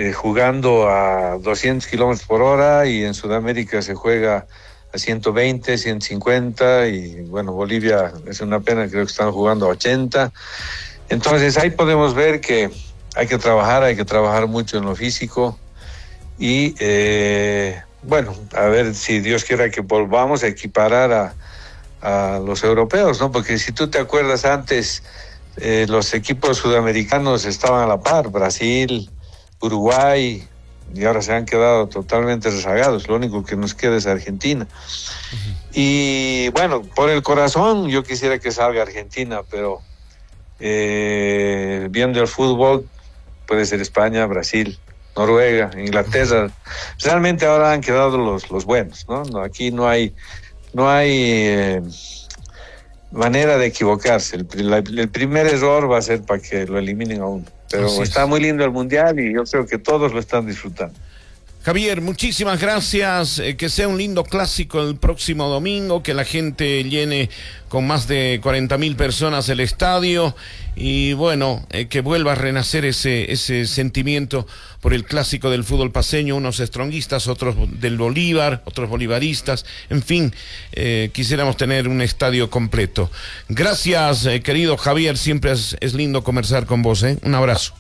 jugando a 200 kilómetros por hora, y en Sudamérica se juega a 120, 150, y bueno, Bolivia es una pena, creo que están jugando a 80. Entonces ahí podemos ver que hay que trabajar mucho en lo físico, y bueno, a ver si Dios quiera que volvamos a equiparar a los europeos, ¿no? Porque si tú te acuerdas antes, los equipos sudamericanos estaban a la par, Brasil, Uruguay, y ahora se han quedado totalmente rezagados. Lo único que nos queda es Argentina. Uh-huh. Y bueno, por el corazón yo quisiera que salga Argentina, pero viendo el fútbol puede ser España, Brasil, Noruega, Inglaterra. Realmente ahora han quedado los buenos, ¿no? Aquí no hay manera de equivocarse. El primer error va a ser para que lo eliminen a uno. Pero está muy lindo el Mundial y yo creo que todos lo están disfrutando. Javier, muchísimas gracias, que sea un lindo clásico el próximo domingo, que la gente llene con más de 40,000 personas el estadio, y bueno, que vuelva a renacer ese sentimiento por el clásico del fútbol paceño, unos stronguistas, otros del Bolívar, otros bolivaristas, en fin, quisiéramos tener un estadio completo. Gracias, querido Javier, siempre es lindo conversar con vos, un abrazo.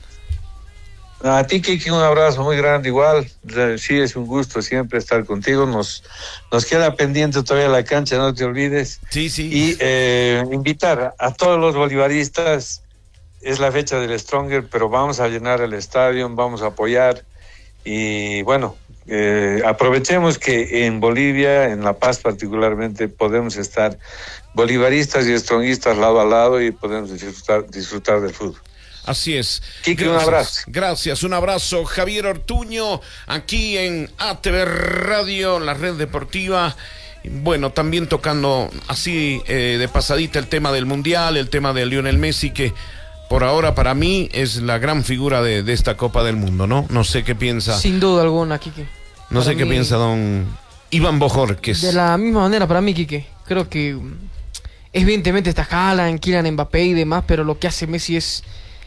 A ti, Kiki, un abrazo muy grande igual. Sí, es un gusto siempre estar contigo. Nos queda pendiente todavía la cancha, no te olvides. Sí. Y invitar a todos los bolivaristas. Es la fecha del Stronger, pero vamos a llenar el estadio, vamos a apoyar. Y bueno, aprovechemos que en Bolivia, en La Paz particularmente, podemos estar bolivaristas y stronguistas lado a lado y podemos disfrutar del fútbol. Así es. Kiki, un abrazo. Gracias, un abrazo. Javier Ortuño, aquí en ATV Radio, la red deportiva. Bueno, también tocando así de pasadita el tema del Mundial, el tema de Lionel Messi, que por ahora para mí es la gran figura de esta Copa del Mundo, ¿no? No sé qué piensa. Sin duda alguna, Quique. No sé qué piensa don Iván Bojorquez. De la misma manera para mí, Quique. Creo que evidentemente está Haaland, Kylian Mbappé y demás, pero lo que hace Messi es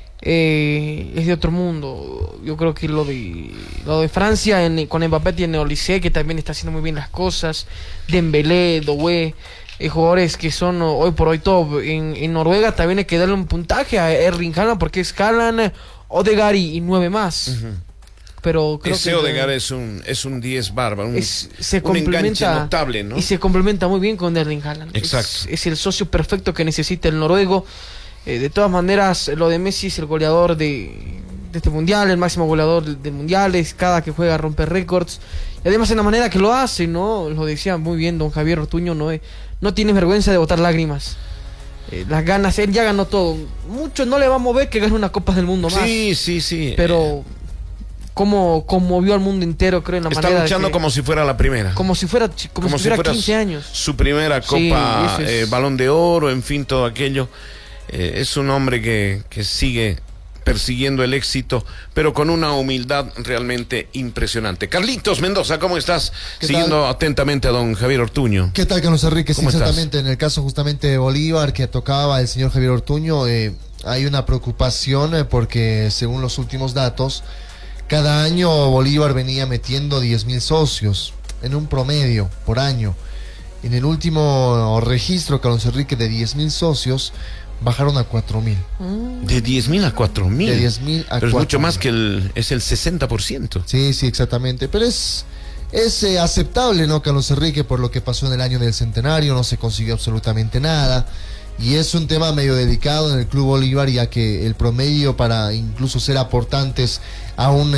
de otro mundo. Yo creo que lo de Francia con Mbappé tiene Olise, que también está haciendo muy bien las cosas, Dembélé, Doué, jugadores que son hoy por hoy top. En Noruega también hay que darle un puntaje a Erling Haaland, porque es Haaland, Odegaard y 9 más. Uh-huh. Pero creo ese que Odegaard es un 10 bárbaro, se complementa notable, ¿no? Y se complementa muy bien con Erling Haaland. Exacto. Es el socio perfecto que necesita el noruego. De todas maneras, lo de Messi es el goleador de este mundial, el máximo goleador del mundial, es cada que juega rompe récords, y además en la manera que lo hace, ¿no? Lo decía muy bien don Javier Ortuño, no tiene vergüenza de botar lágrimas. Las ganas, él ya ganó todo. Mucho no le va a mover que gane una Copa del Mundo más. Sí. Pero como conmovió al mundo entero, creo, en la manera. Está luchando como si fuera la primera. Como si fuera 15 años. Su primera Copa, Balón de Oro, en fin, todo aquello. Es un hombre que sigue persiguiendo el éxito, pero con una humildad realmente impresionante. Carlitos Mendoza, ¿cómo estás? Siguiendo atentamente a don Javier Ortuño. ¿Qué tal, Carlos Enrique? Sí, exactamente. ¿Estás? En el caso justamente de Bolívar, que tocaba el señor Javier Ortuño, hay una preocupación porque según los últimos datos, cada año Bolívar venía metiendo 10,000 socios en un promedio por año. En el último registro, Carlos Enrique, de 10,000 socios, bajaron a 4,000. De 10,000 a 4,000. De 10,000 a 4,000. Pero es mucho más que es el 60%. Sí, exactamente. Pero es aceptable, ¿no, Carlos Enrique? Por lo que pasó en el año del centenario, no se consiguió absolutamente nada. Y es un tema medio delicado en el Club Bolívar, ya que el promedio para incluso ser aportantes a un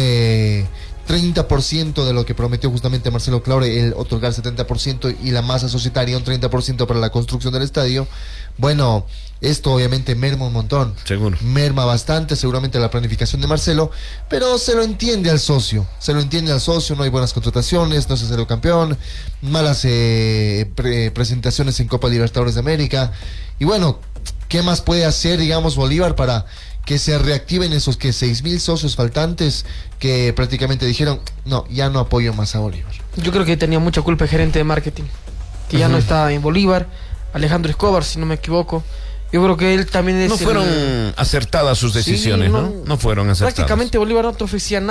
30% de lo que prometió justamente Marcelo Claure, el otorgar 70%, y la masa societaria un 30% para la construcción del estadio. Bueno, esto obviamente merma un montón. Seguro. Merma bastante, seguramente la planificación de Marcelo, pero se lo entiende al socio. No hay buenas contrataciones, no se salió campeón, malas presentaciones en Copa Libertadores de América. Y bueno, ¿qué más puede hacer, digamos, Bolívar para que se reactiven esos 6,000 socios faltantes que prácticamente dijeron, no, ya no apoyo más a Bolívar? Yo creo que tenía mucha culpa el gerente de marketing, que ya no está en Bolívar, Alejandro Escobar, si no me equivoco. Yo creo que él también es... No fueron acertadas sus decisiones, ¿no? No fueron acertadas. Prácticamente Bolívar no te ofrecía nada.